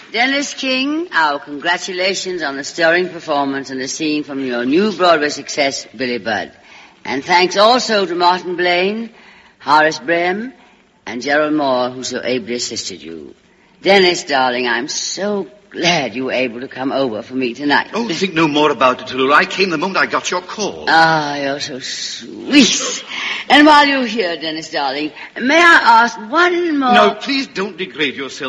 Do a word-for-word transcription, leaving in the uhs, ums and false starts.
Dennis King, our congratulations on the stirring performance and the scene from your new Broadway success, Billy Budd. And thanks also to Martin Blaine, Horace Brehm, and Gerald Moore, who so ably assisted you. Dennis, darling, I'm so glad you were able to come over for me tonight. Oh, think no more about it, Tallulah. I came the moment I got your call. Ah, you're so sweet. And while you're here, Dennis, darling, may I ask one more... No, please don't degrade yourself.